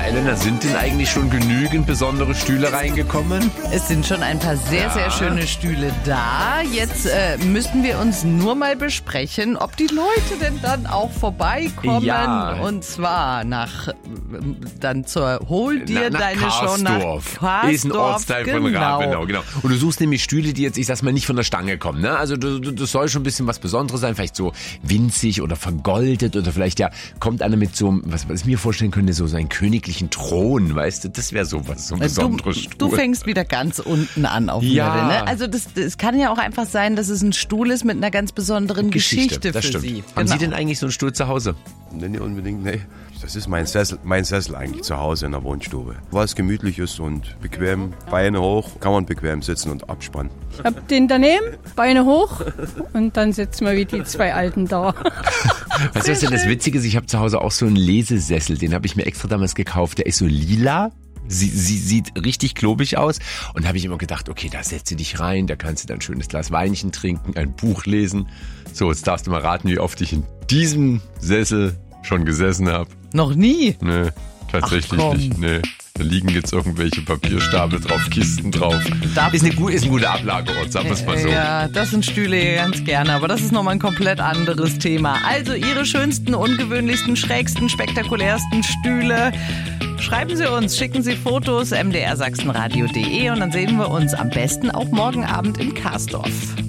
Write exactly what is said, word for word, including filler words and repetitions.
Elena, sind denn eigentlich schon genügend besondere Stühle reingekommen? Es sind schon ein paar sehr, Ja. sehr schöne Stühle da. Jetzt äh, müssten wir uns nur mal besprechen, ob die Leute denn dann auch vorbeikommen. Ja. Und zwar nach, äh, dann zur Hol dir Na, nach deine Show nach Karsdorf. Karsdorf. Ist ein Ortsteil von genau. Rabenau, genau. Und du suchst nämlich Stühle, die jetzt, ich sag's mal, nicht von der Stange kommen, ne? Also du, du, das soll schon ein bisschen was Besonderes sein, vielleicht so winzig oder vergoldet oder vielleicht ja, kommt einer mit so einem, was, was ich mir vorstellen könnte, so seinen königlichen Thron, weißt du? Das wäre sowas, so ein besonderes Du, Stuhl. du fängst wieder ganz unten an auf Ja. Mürre, ne? Also das, das kann ja auch einfach sein, dass es ein Stuhl ist mit einer ganz besonderen Geschichte, das für stimmt. Sie. Haben Sie Genau. denn eigentlich so einen Stuhl zu Hause? Nee, nicht unbedingt, nee. Das ist mein Sessel, mein Sessel eigentlich zu Hause in der Wohnstube. Was gemütlich ist und bequem, Beine hoch, kann man bequem sitzen und abspannen. Ich hab den daneben, Beine hoch und dann sitzen wir wie die zwei Alten da. Weißt du, was denn das Witzige ist? Ich habe zu Hause auch so einen Lesesessel, den habe ich mir extra damals gekauft. Der ist so lila. Sie, sie sieht richtig klobig aus und da habe ich immer gedacht, okay, da setze dich rein, da kannst du dann ein schönes Glas Weinchen trinken, ein Buch lesen. So, jetzt darfst du mal raten, wie oft ich in diesem Sessel schon gesessen habe. Noch nie. Nee, tatsächlich Ach, komm. nicht. Nee. Da liegen jetzt irgendwelche Papierstapel drauf, Kisten drauf. Ist, eine, gu- ist ein guter Ablageort, sagen wir es mal so. Ja, das sind Stühle ganz gerne, aber das ist nochmal ein komplett anderes Thema. Also Ihre schönsten, ungewöhnlichsten, schrägsten, spektakulärsten Stühle. Schreiben Sie uns, schicken Sie Fotos, m d r sachsenradio punkt d e und dann sehen wir uns am besten auch morgen Abend in Karsdorf.